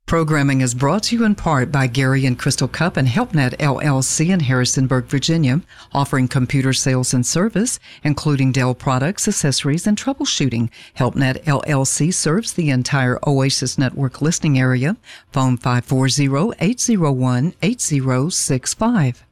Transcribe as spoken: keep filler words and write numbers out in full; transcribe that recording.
Programming is brought to you in part by Gary and Crystal Cupp and HelpNet L L C in Harrisonburg, Virginia, offering computer sales and service, including Dell products, accessories, and troubleshooting. HelpNet L L C serves the entire Oasis Network listening area. Phone five four zero, eight zero one, eight zero six five.